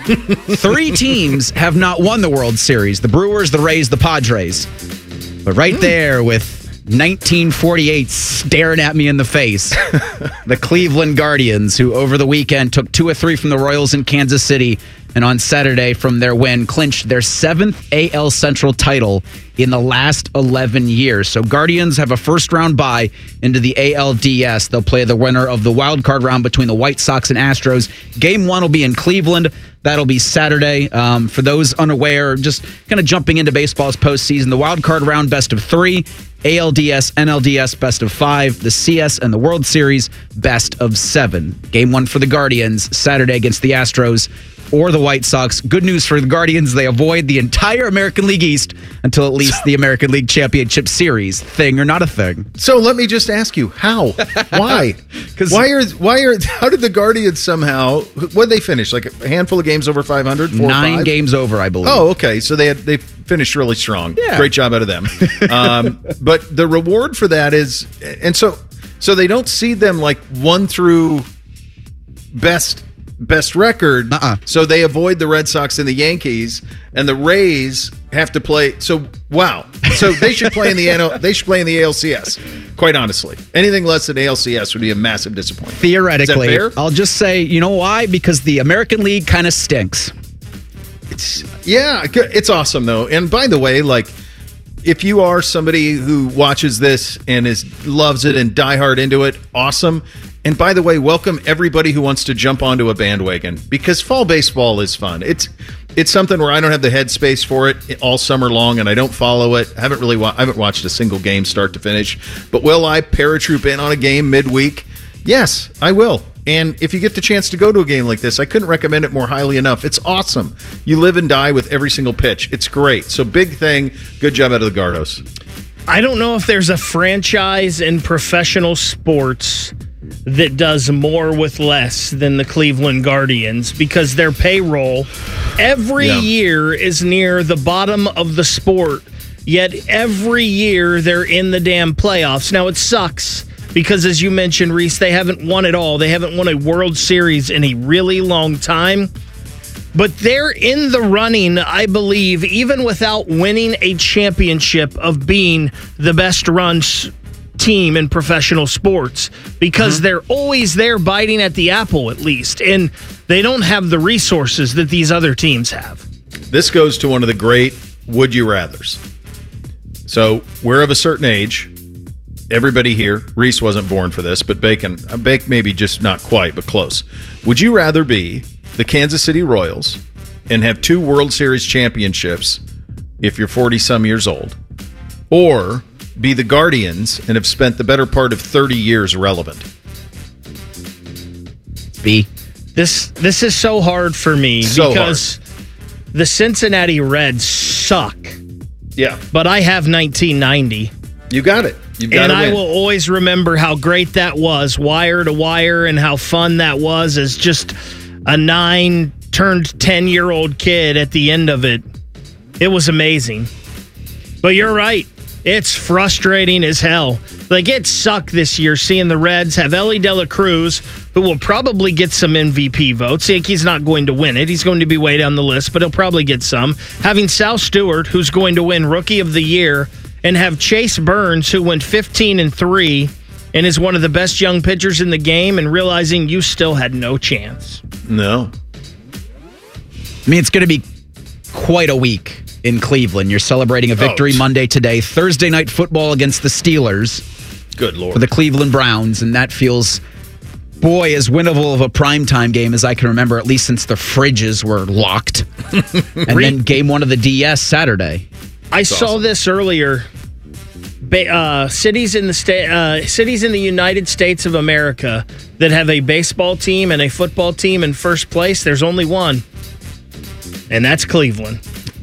Three teams have not won the World Series. The Brewers, the Rays, the Padres. But right there with nineteen forty-eight staring at me in the face, the Cleveland Guardians, who over the weekend took two or three from the Royals in Kansas City, and on Saturday from their win clinched their seventh A L Central title in the last eleven years. So Guardians have a first-round bye into the A L D S. They'll play the winner of the wild card round between the White Sox and Astros. Game one will be in Cleveland. That'll be Saturday. Um, for those unaware, just kind of jumping into baseball's postseason, the wild card round best of three, A L D S, N L D S best of five, the C S and the World Series best of seven. Game one for the Guardians, Saturday against the Astros or the White Sox. Good news for the Guardians, they avoid the entire American League East until at least the American League Championship Series. Thing or not a thing? So let me just ask you, how? Why? why are why are how did the Guardians somehow? What did they finish? Like a handful of games over five hundred? Nine five? games over, I believe. Oh, okay. So they had they finished really strong. Yeah. Great job out of them. Um, but the reward for that is, and so so they don't see them like one through best. Best record, uh-uh. So they avoid the Red Sox and the Yankees, and the Rays have to play. So wow, so they should play in the N L, they should play in the A L C S. Quite honestly, anything less than A L C S would be a massive disappointment. Theoretically, is that fair? I'll just say, you know why? Because the American League kind of stinks. It's yeah, it's awesome though. And by the way, like, if you are somebody who watches this and is loves it and diehard into it, awesome. And by the way, welcome everybody who wants to jump onto a bandwagon, because fall baseball is fun. It's it's something where I don't have the headspace for it all summer long, and I don't follow it. I haven't really wa- I haven't watched a single game start to finish. But will I paratroop in on a game midweek? Yes, I will. And if you get the chance to go to a game like this, I couldn't recommend it more highly enough. It's awesome. You live and die with every single pitch. It's great. So big thing. Good job out of the Gardos. I don't know if there's a franchise in professional sports that does more with less than the Cleveland Guardians, because their payroll every yeah. year is near the bottom of the sport, yet every year they're in the damn playoffs. Now, it sucks because, as you mentioned, Reese, they haven't won it all. They haven't won a World Series in a really long time. But they're in the running, I believe, even without winning a championship, of being the best run team in professional sports, because mm-hmm. they're always there biting at the apple, at least. And they don't have the resources that these other teams have. This goes to one of the great would you rathers. So we're of a certain age. Everybody here, Reese wasn't born for this, but Bacon, Bake maybe just not quite, but close. Would you rather be the Kansas City Royals and have two World Series championships if you're forty-some years old, or be the Guardians and have spent the better part of thirty years relevant? B. This this is so hard for me so because hard. The Cincinnati Reds suck. Yeah. But I have nineteen ninety. You got it. You've got and to I win. will always remember how great that was, wire to wire, and how fun that was as just a nine turned ten-year-old kid at the end of it. It was amazing. But you're right. It's frustrating as hell. Like, it sucked this year seeing the Reds have Ellie De La Cruz, who will probably get some M V P votes. Like, he's not going to win it. He's going to be way down the list, but he'll probably get some. Having Sal Stewart, who's going to win Rookie of the Year, and have Chase Burns, who went fifteen and three and is one of the best young pitchers in the game, and realizing you still had no chance. No. I mean, it's going to be quite a week in Cleveland. You're celebrating a victory Oh. Monday today. Thursday night football against the Steelers. Good Lord. For the Cleveland Browns, and that feels, boy, as winnable of a primetime game as I can remember, at least since the fridges were locked. And then game one of the D S Saturday. I That's saw awesome. this earlier. Ba- uh, cities in the state, uh, cities in the United States of America that have a baseball team and a football team in first place. There's only one, and that's Cleveland.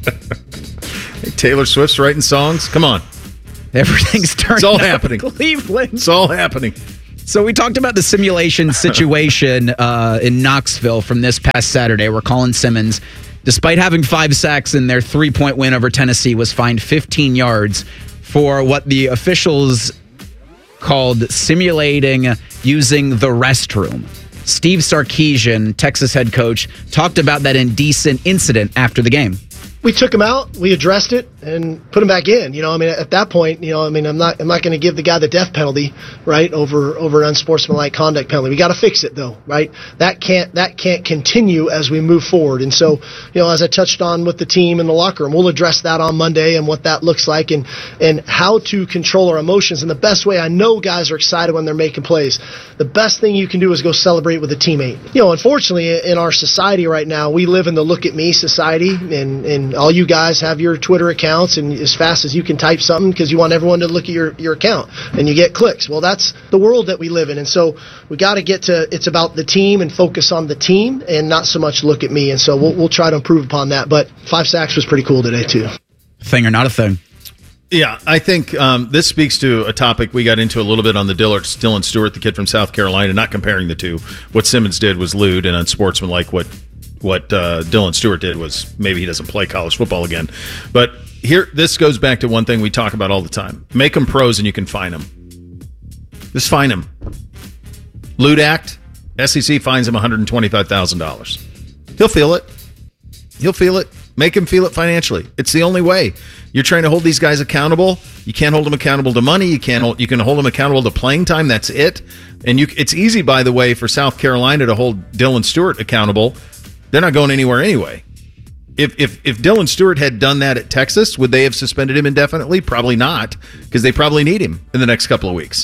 Hey, Taylor Swift's writing songs. Come on, everything's turning. It's all out happening. Cleveland. It's all happening. So we talked about the simulation situation uh, in Knoxville from this past Saturday, where Colin Simmons, despite having five sacks in their three-point win over Tennessee, was fined fifteen yards for what the officials called simulating using the restroom. Steve Sarkisian, Texas head coach, talked about that indecent incident after the game. We took him out, we addressed it, and put him back in. You know, I mean, at that point, you know, I mean, I'm not, I'm not going to give the guy the death penalty, right, over over an unsportsmanlike conduct penalty. We got to fix it, though, right? That can't that can't continue as we move forward. And so, you know, as I touched on with the team in the locker room, we'll address that on Monday and what that looks like and and how to control our emotions. And the best way, I know guys are excited when they're making plays. The best thing you can do is go celebrate with a teammate. You know, unfortunately, in our society right now, we live in the look at me society, and and all you guys have your Twitter accounts, and as fast as you can type something because you want everyone to look at your, your account, and you get clicks. Well, that's the world that we live in, and so we got to get to, it's about the team and focus on the team and not so much look at me, and so we'll, we'll try to improve upon that. But five sacks was pretty cool today, too. Thing or not a thing? Yeah, I think um, this speaks to a topic we got into a little bit on the Dillard, Dylan Stewart, the kid from South Carolina, not comparing the two. What Simmons did was lewd and unsportsmanlike. What what uh, Dylan Stewart did was maybe he doesn't play college football again. But here, this goes back to one thing we talk about all the time. Make them pros and you can fine them. Just fine them. Lewd act, S E C fines him one hundred twenty-five thousand dollars. He'll feel it. He'll feel it. Make him feel it financially. It's the only way. You're trying to hold these guys accountable. You can't hold them accountable to money. You can't. Hold, you can hold them accountable to playing time. That's it. And you, it's easy, by the way, for South Carolina to hold Dylan Stewart accountable. They're not going anywhere anyway. If if if Dylan Stewart had done that at Texas, would they have suspended him indefinitely? Probably not, because they probably need him in the next couple of weeks.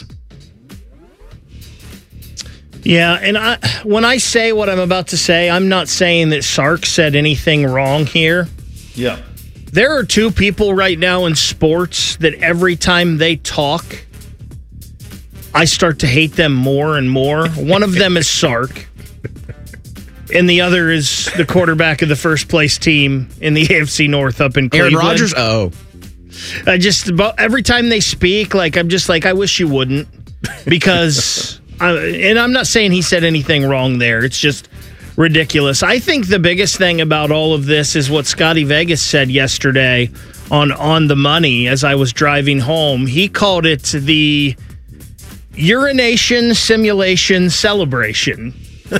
Yeah, and I, when I say what I'm about to say, I'm not saying that Sark said anything wrong here. Yeah. There are two people right now in sports that every time they talk, I start to hate them more and more. One of them is Sark, and the other is the quarterback of the first place team in the A F C North up in Cleveland. Aaron Rodgers? Oh. I just, about every time they speak, like, I'm just like, I wish you wouldn't, because... Uh, and I'm not saying he said anything wrong there. It's just ridiculous. I think the biggest thing about all of this is what Scotty Vegas said yesterday on On the Money as I was driving home. He called it the urination simulation celebration.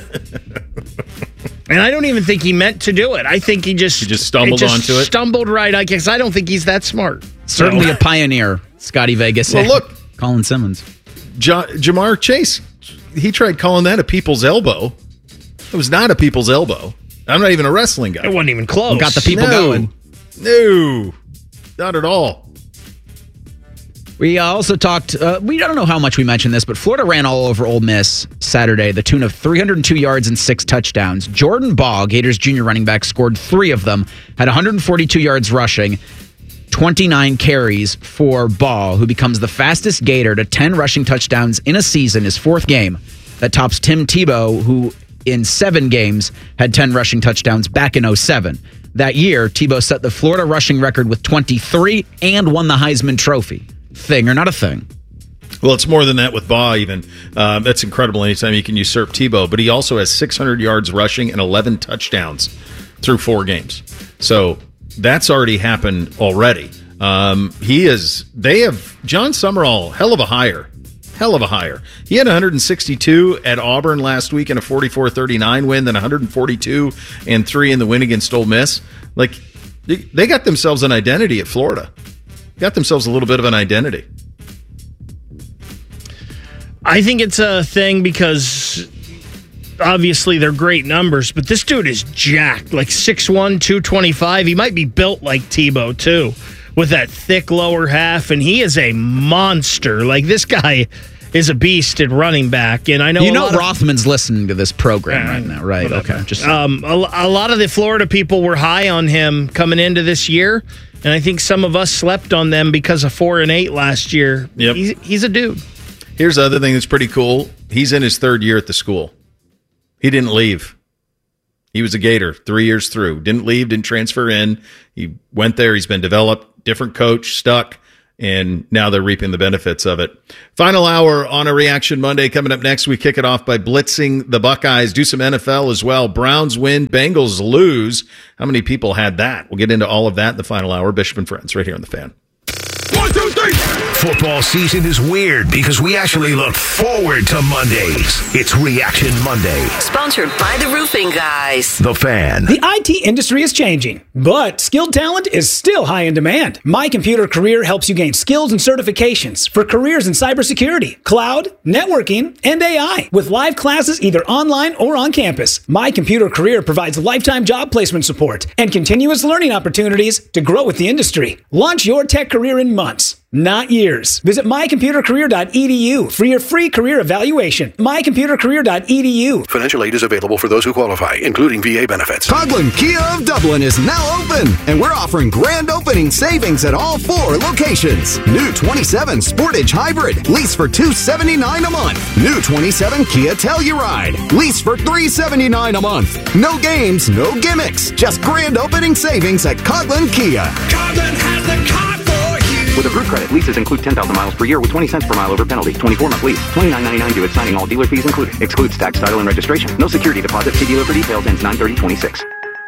And I don't even think he meant to do it. I think he just, he just stumbled it just onto it. Stumbled right, I guess. I don't think he's that smart. Certainly So- a pioneer, Scotty Vegas. Well, look. Colin Simmons. Ja- Jamar Chase, he tried calling that a people's elbow. It was not a people's elbow. I'm not even a wrestling guy. It wasn't even close. Got the people No. going. No, not at all. We uh, also talked, uh, we don't know how much we mentioned this, but Florida ran all over Ole Miss Saturday, the tune of three hundred two yards and six touchdowns. Jordan Baugh, Gators junior running back, scored three of them, had one hundred forty-two yards rushing, twenty-nine carries for Baugh, who becomes the fastest Gator to ten rushing touchdowns in a season, his fourth game. That tops Tim Tebow, who in seven games had ten rushing touchdowns back in oh seven. That year, Tebow set the Florida rushing record with twenty-three and won the Heisman Trophy. Thing or not a thing? Well, it's more than that with Baugh, even. Um, that's incredible anytime you can usurp Tebow. But he also has six hundred yards rushing and eleven touchdowns through four games. So that's already happened already. Um, he is, they have, John Summerall, hell of a hire. Hell of a hire. He had one hundred sixty-two at Auburn last week in a forty-four thirty-nine win, then one hundred forty-two and three in the win against Ole Miss. Like, they, they got themselves an identity at Florida. Got themselves a little bit of an identity. I think it's a thing because obviously they're great numbers, but this dude is jacked, like six one, two twenty-five. He might be built like Tebow, too, with that thick lower half, and he is a monster. Like, this guy is a beast at running back, and I know you know a lot Rothman's of, listening to this program uh, right now, right? Whatever. Okay, just um, a, a lot of the Florida people were high on him coming into this year, and I think some of us slept on them because of four and eight last year. Yep. He's, he's a dude. Here's the other thing that's pretty cool. He's in his third year at the school. He didn't leave. He was a Gator three years through. Didn't leave, didn't transfer in. He went there. He's been developed, different coach, stuck, and now they're reaping the benefits of it. Final hour on a Reaction Monday. Coming up next, we kick it off by blitzing the Buckeyes. Do some N F L as well. Browns win, Bengals lose. How many people had that? We'll get into all of that in the final hour. Bishop and Friends right here on The Fan. One, two, three. Football season is weird because we actually look forward to Mondays. It's Reaction Monday. Sponsored by the Roofing Guys. The Fan. The I T industry is changing, but skilled talent is still high in demand. My Computer Career helps you gain skills and certifications for careers in cybersecurity, cloud, networking, and A I with live classes either online or on campus. My Computer Career provides lifetime job placement support and continuous learning opportunities to grow with the industry. Launch your tech career in months, not years. Visit my computer career dot e d u for your free career evaluation. my computer career dot e d u. Financial aid is available for those who qualify, including V A benefits. Coghlan Kia of Dublin is now open, and we're offering grand opening savings at all four locations. New twenty-seven Sportage Hybrid, lease for two hundred seventy-nine dollars a month. New twenty-seven Kia Telluride, lease for three hundred seventy-nine dollars a month. No games, no gimmicks, just grand opening savings at Coghlan Kia. Coghlan has the car for you. With approved credit, leases include ten thousand miles per year with twenty cents per mile over penalty. twenty-four month lease. twenty-nine ninety-nine due at signing, all dealer fees included. Excludes tax, title, and registration. No security deposit. See dealer for details. Ends nine thirty twenty-six.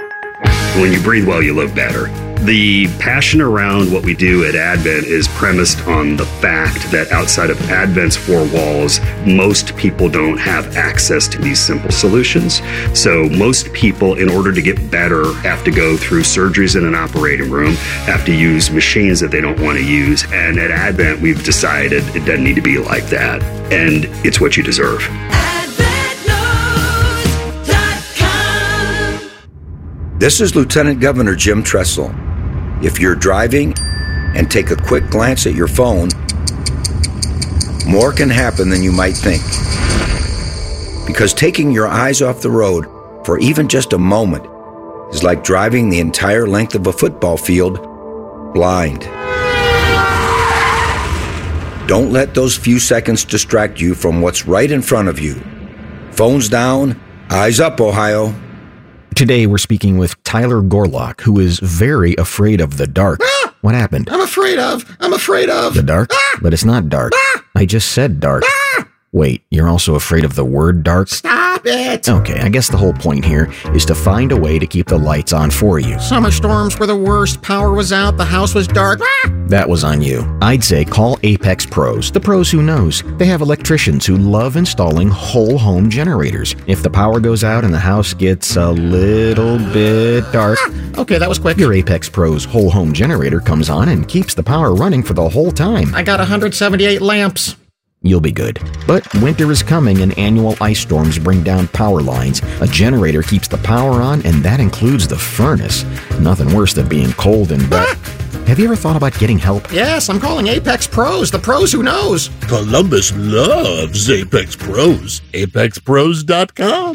When you breathe well, you live better. The passion around what we do at Advent is premised on the fact that outside of Advent's four walls, most people don't have access to these simple solutions. So most people, in order to get better, have to go through surgeries in an operating room, have to use machines that they don't want to use. And at Advent, we've decided it doesn't need to be like that. And it's what you deserve. This is Lieutenant Governor Jim Tressel. If you're driving and take a quick glance at your phone, more can happen than you might think. Because taking your eyes off the road for even just a moment is like driving the entire length of a football field blind. Don't let those few seconds distract you from what's right in front of you. Phones down, eyes up, Ohio. Today, we're speaking with Tyler Gorlock, who is very afraid of the dark. Ah! What happened? I'm afraid of. I'm afraid of. The dark? Ah! But it's not dark. Ah! I just said dark. Ah! Wait, you're also afraid of the word dark? Stop it. Okay, I guess the whole point here is to find a way to keep the lights on for you. Summer storms were the worst. Power was out. The house was dark. Ah! That was on you. I'd say call Apex Pros, the pros who knows. They have electricians who love installing whole home generators. If the power goes out and the house gets a little bit dark, ah! Okay, that was quick. Your Apex Pros whole home generator comes on and keeps the power running for the whole time. I got one hundred seventy-eight lamps. You'll be good. But winter is coming and annual ice storms bring down power lines. A generator keeps the power on, and that includes the furnace. Nothing worse than being cold and wet. Have you ever thought about getting help? Yes, I'm calling Apex Pros, the pros who knows. Columbus loves Apex Pros. apex pros dot com.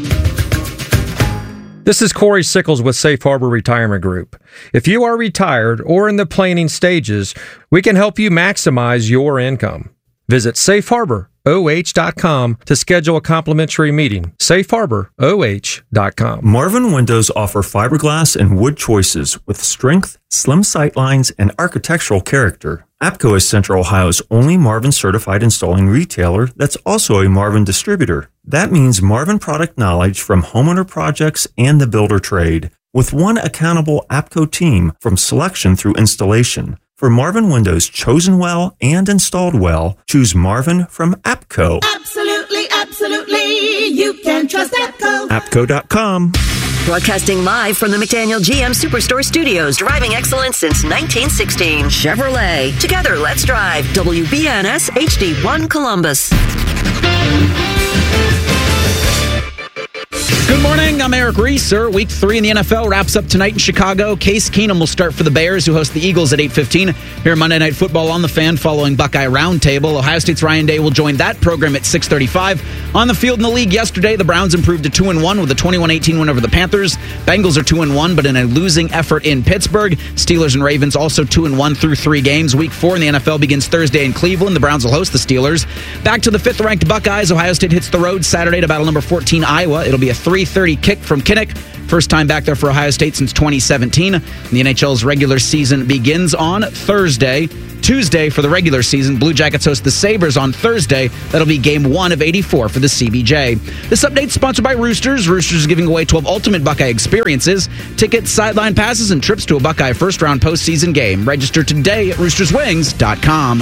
This is Corey Sickles with Safe Harbor Retirement Group. If you are retired or in the planning stages, we can help you maximize your income. Visit safe harbor o h dot com to schedule a complimentary meeting. safe harbor o h dot com. Marvin Windows offer fiberglass and wood choices with strength, slim sightlines, and architectural character. APCO is Central Ohio's only Marvin certified installing retailer that's also a Marvin distributor. That means Marvin product knowledge from homeowner projects and the builder trade, with one accountable APCO team from selection through installation. For Marvin windows chosen well and installed well, choose Marvin from APCO. Absolutely, absolutely. You can trust APCO. APCO dot com. Broadcasting live from the McDaniel G M Superstore Studios. Driving excellence since nineteen sixteen. Chevrolet. Together, let's drive. W B N S H D one Columbus. Good morning, I'm Eric Reeser. Week three in the N F L wraps up tonight in Chicago. Case Keenum will start for the Bears, who host the Eagles at eight fifteen. Here Monday Night Football on the Fan following Buckeye Roundtable. Ohio State's Ryan Day will join that program at six thirty-five. On the field in the league yesterday, the Browns improved to two and one with a twenty-one eighteen win over the Panthers. Bengals are two and one, but in a losing effort in Pittsburgh. Steelers and Ravens also two and one through three games. Week four in the N F L begins Thursday in Cleveland. The Browns will host the Steelers. Back to the fifth-ranked Buckeyes. Ohio State hits the road Saturday to battle number fourteen Iowa. It'll be a three thirty kick from Kinnick. First time back there for Ohio State since twenty seventeen. The N H L's regular season begins on Thursday. Tuesday for the regular season, Blue Jackets host the Sabres on Thursday. That'll be game one of eighty-four for the C B J. This update is sponsored by Roosters. Roosters is giving away twelve ultimate Buckeye experiences, tickets, sideline passes, and trips to a Buckeye first-round postseason game. Register today at roosters wings dot com.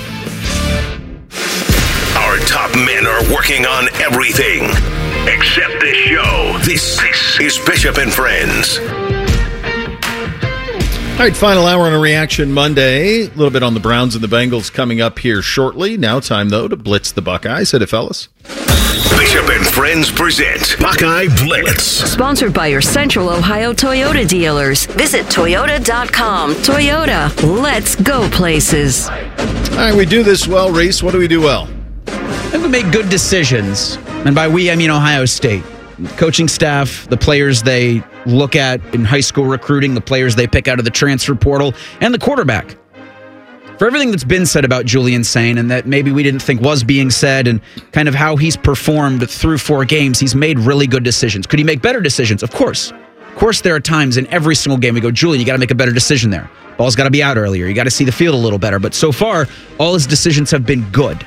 Our top men are working on everything except this show. This, this is Bishop and Friends. All right, final hour on a Reaction Monday. A little bit on the Browns and the Bengals coming up here shortly. Now time, though, to blitz the Buckeyes. Hit it, fellas. Bishop and Friends present Buckeye Blitz. Sponsored by your Central Ohio Toyota dealers. Visit toyota dot com. Toyota, let's go places. All right, we do this well, Reese. What do we do well? I think we make good decisions. And by we, I mean Ohio State. Coaching staff, the players they look at in high school recruiting, the players they pick out of the transfer portal, and the quarterback. For everything that's been said about Julian Sain and that maybe we didn't think was being said and kind of how he's performed through four games, he's made really good decisions. Could he make better decisions? Of course. Of course, there are times in every single game we go, Julian, you got to make a better decision there. Ball's got to be out earlier. You got to see the field a little better. But so far, all his decisions have been good.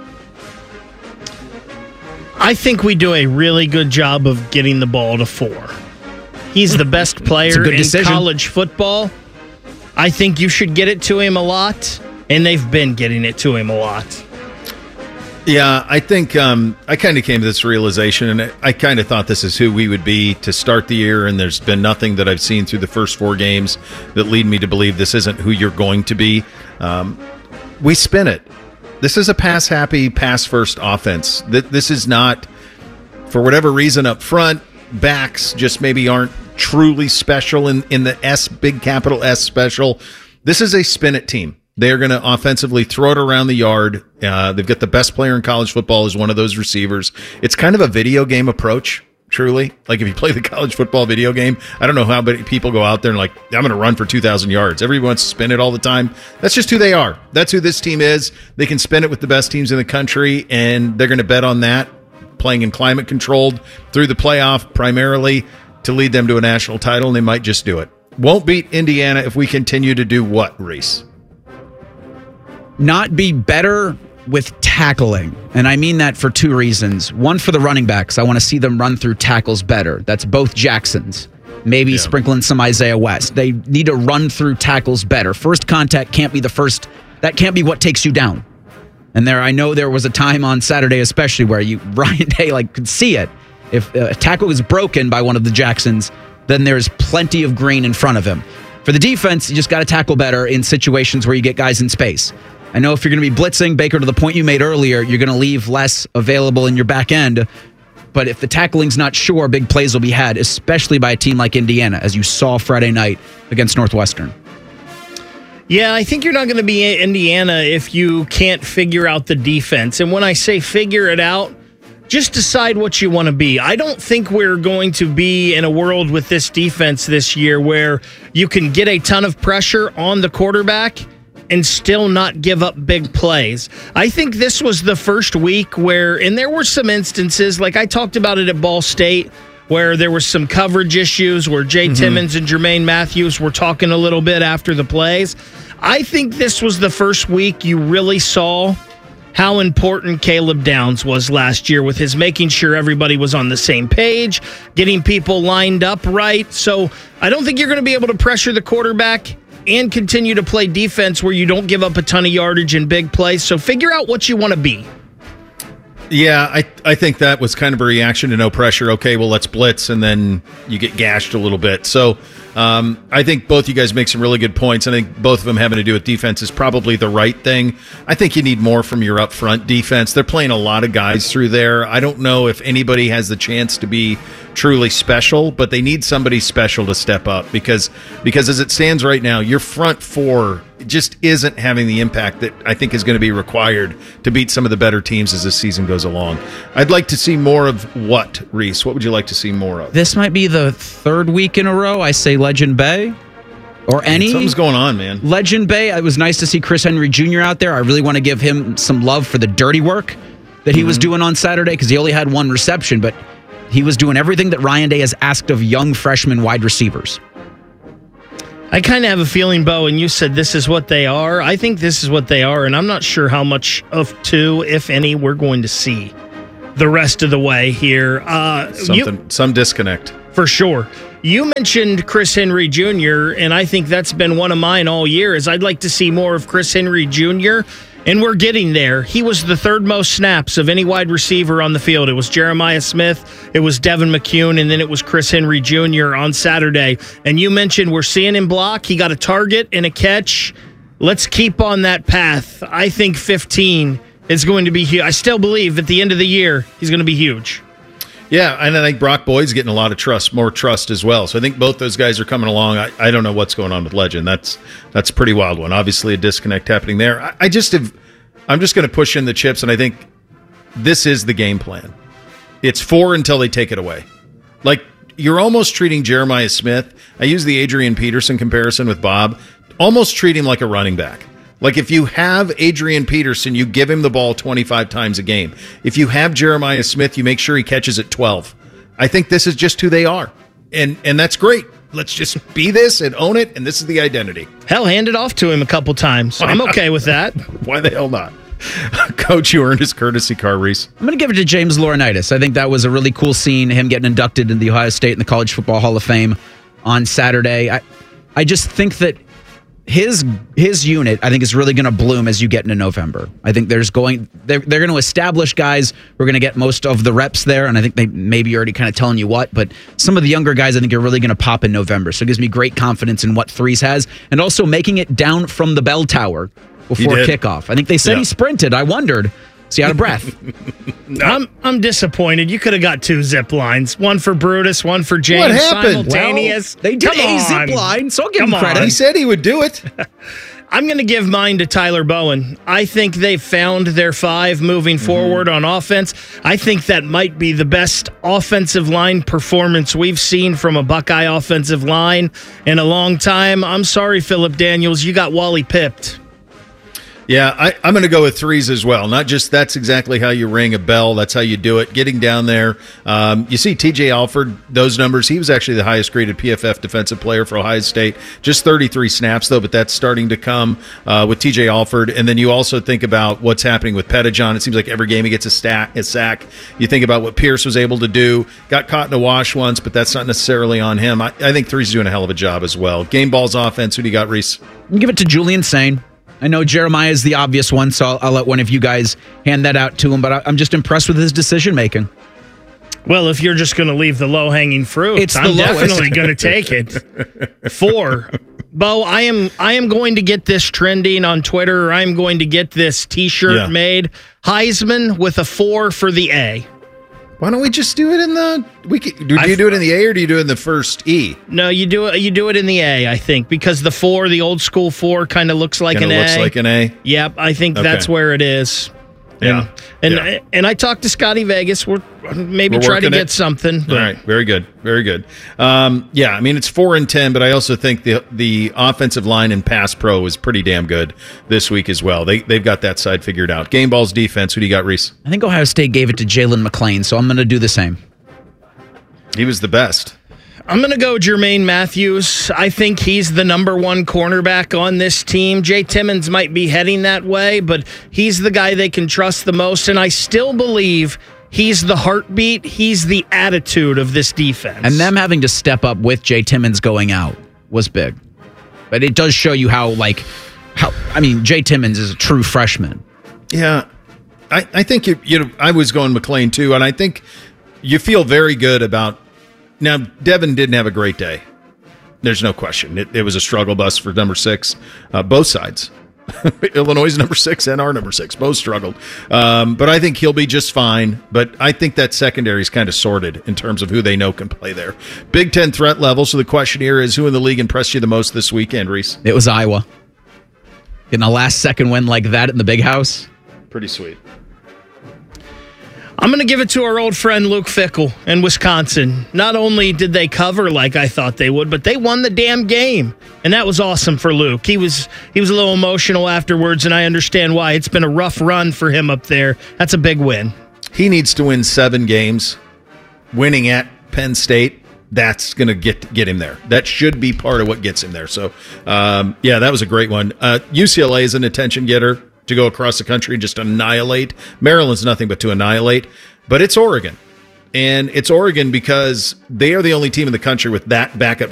I think we do a really good job of getting the ball to four. He's the best player in decision. college football. I think you should get it to him a lot, and they've been getting it to him a lot. Yeah, I think um, I kind of came to this realization, and I kind of thought this is who we would be to start the year, and there's been nothing that I've seen through the first four games that lead me to believe this isn't who you're going to be. Um, we spin it. This is a pass-happy, pass-first offense. This is not, for whatever reason up front, backs just maybe aren't truly special in, in the S, big capital S special. This is a spin-it team. They're going to offensively throw it around the yard. Uh, they've got the best player in college football as one of those receivers. It's kind of a video game approach. Truly, like if you play the college football video game, I don't know how many people go out there and like, I'm going to run for two thousand yards. Everyone wants to spin it all the time. That's just who they are. That's who this team is. They can spin it with the best teams in the country, and they're going to bet on that, playing in climate controlled through the playoff primarily to lead them to a national title, and they might just do it. Won't beat Indiana if we continue to do what, Reese? Not be better with tackling. And I mean that for two reasons. One, for the running backs. I want to see them run through tackles better. That's both Jacksons. Maybe yeah. sprinkling some Isaiah West. They need to run through tackles better. First contact can't be the first. That can't be what takes you down. And there, I know there was a time on Saturday especially where you, Ryan Day, like could see it. If a tackle is broken by one of the Jacksons, then there's plenty of green in front of him. For the defense, you just got to tackle better in situations where you get guys in space. I know if you're going to be blitzing, Baker, to the point you made earlier, you're going to leave less available in your back end. But if the tackling's not sure, big plays will be had, especially by a team like Indiana, as you saw Friday night against Northwestern. Yeah, I think you're not going to be Indiana if you can't figure out the defense. And when I say figure it out, just decide what you want to be. I don't think we're going to be in a world with this defense this year where you can get a ton of pressure on the quarterback and still not give up big plays. I think this was the first week where, and there were some instances, like I talked about it at Ball State, where there were some coverage issues where Jay mm-hmm. Timmons and Jermaine Matthews were talking a little bit after the plays. I think this was the first week you really saw how important Caleb Downs was last year with his making sure everybody was on the same page, getting people lined up right. So I don't think you're going to be able to pressure the quarterback and continue to play defense where you don't give up a ton of yardage in big plays. So figure out what you want to be. Yeah, I I think that was kind of a reaction to no pressure. Okay, well, let's blitz, and then you get gashed a little bit. So Um, I think both you guys make some really good points. I think both of them having to do with defense is probably the right thing. I think you need more from your up front defense. They're playing a lot of guys through there. I don't know if anybody has the chance to be truly special, but they need somebody special to step up because because as it stands right now, your front four just isn't having the impact that I think is going to be required to beat some of the better teams as this season goes along. I'd like to see more of what, Reese? What would you like to see more of? This might be the third week in a row I say Legend Bay. Or any. Something's going on, man. Legend Bay. It was nice to see Chris Henry Junior out there. I really want to give him some love for the dirty work that he mm-hmm. was doing on Saturday because he only had one reception, but he was doing everything that Ryan Day has asked of young freshman wide receivers. I kind of have a feeling, Bo, and you said this is what they are. I think this is what they are, and I'm not sure how much of two, if any, we're going to see the rest of the way here. Uh, Something, you, some disconnect. For sure. You mentioned Chris Henry Junior, and I think that's been one of mine all year, is I'd like to see more of Chris Henry Junior, and we're getting there. He was the third most snaps of any wide receiver on the field. It was Jeremiah Smith, it was Devin McCune, and then it was Chris Henry Junior on Saturday. And you mentioned we're seeing him block. He got a target and a catch. Let's keep on that path. I think fifteen is going to be huge. I still believe at the end of the year, he's going to be huge. Yeah, and I think Brock Boyd's getting a lot of trust, more trust as well. So I think both those guys are coming along. I, I don't know what's going on with Legend. That's that's a pretty wild one. Obviously, a disconnect happening there. I, I just have, I'm just going to push in the chips, and I think this is the game plan. It's four until they take it away. Like, you're almost treating Jeremiah Smith. I use the Adrian Peterson comparison with Bob. Almost treat him like a running back. Like, if you have Adrian Peterson, you give him the ball twenty-five times a game. If you have Jeremiah Smith, you make sure he catches it twelve. I think this is just who they are. And and that's great. Let's just be this and own it, and this is the identity. Hell, hand it off to him a couple times. I'm okay with that. Why the hell not? Coach, you earned his courtesy car, Reese. I'm going to give it to James Laurinaitis. I think that was a really cool scene, him getting inducted in the Ohio State and the College Football Hall of Fame on Saturday. I, I just think that His his unit, I think, is really going to bloom as you get into November. I think there's going they're they're going to establish guys who are going to get most of the reps there, and I think they maybe already kind of telling you what. But some of the younger guys, I think, are really going to pop in November. So it gives me great confidence in what Threes has, and also making it down from the bell tower before kickoff. I think they said yeah. he sprinted. I wondered. Is he out of breath? no. I'm I'm disappointed. You could have got two zip lines. One for Brutus, one for James. What happened? Simultaneous. Well, they did Come a on. zip line, so I'll give Come him credit. on. He said he would do it. I'm going to give mine to Tyler Bowen. I think they've found their five moving mm-hmm. forward on offense. I think that might be the best offensive line performance we've seen from a Buckeye offensive line in a long time. I'm sorry, Philip Daniels. You got Wally pipped. Yeah, I, I'm going to go with threes as well. Not just that's exactly how you ring a bell. That's how you do it. Getting down there. Um, you see T J Alford, those numbers. He was actually the highest graded P F F defensive player for Ohio State. Just thirty-three snaps, though, but that's starting to come uh, with T J Alford. And then you also think about what's happening with Pettijohn. It seems like every game he gets a, stack, a sack. You think about what Pierce was able to do. Got caught in a wash once, but that's not necessarily on him. I, I think three's doing a hell of a job as well. Game ball's offense. Who do you got, Reese? Give it to Julian Sain. I know Jeremiah is the obvious one, so I'll, I'll let one of you guys hand that out to him, but I, I'm just impressed with his decision-making. Well, if you're just going to leave the low-hanging fruit, it's I'm the definitely going to take it. Four. Bo, I am I am going to get this trending on Twitter. I'm going to get this T-shirt yeah. made. Heisman with a four for the A. Why don't we just do it in the? We can, do, do you do it in the A or do you do it in the first E? No, you do it. You do it in the A, I think, because the four, the old school four, kind of looks like kinda an looks A. Looks like an A. Yep, I think okay. that's where it is. Yeah, and yeah. and, and I talked to Scotty Vegas. We're maybe We're try to get it. something. All right, very good, very good. Um, yeah, I mean it's four and ten, but I also think the the offensive line and pass pro is pretty damn good this week as well. They they've got that side figured out. Game ball's defense. Who do you got, Reese? I think Ohio State gave it to Jalen McClain, so I'm going to do the same. He was the best. I'm going to go Jermaine Matthews. I think he's the number one cornerback on this team. Jay Timmons might be heading that way, but he's the guy they can trust the most, and I still believe he's the heartbeat. He's the attitude of this defense. And them having to step up with Jay Timmons going out was big. But it does show you how, like, how I mean, Jay Timmons is a true freshman. Yeah. I, I think, you, you know, I was going McClain too, and I think you feel very good about. Now, Devin didn't have a great day, There's no question. It, it was a struggle bus for number six, uh, both sides. Illinois' number six and our number six both struggled. Um, but I think he'll be just fine. But I think that secondary is kind of sorted in terms of who they know can play there. Big Ten threat level. So the question here is, who in the league impressed you the most this weekend, Reese? It was Iowa. Getting a last-second win like that in the Big House. Pretty sweet. I'm going to give it to our old friend Luke Fickell in Wisconsin. Not only did they cover like I thought they would, but they won the damn game. And that was awesome for Luke. He was he was a little emotional afterwards, and I understand why. It's been a rough run for him up there. That's a big win. He needs to win seven games. Winning at Penn State, that's going to get get him there. That should be part of what gets him there. So, um, yeah, that was a great one. Uh, U C L A is an attention getter to go across the country and just annihilate. Maryland's nothing but to annihilate. But it's Oregon. And it's Oregon because they are the only team in the country with that backup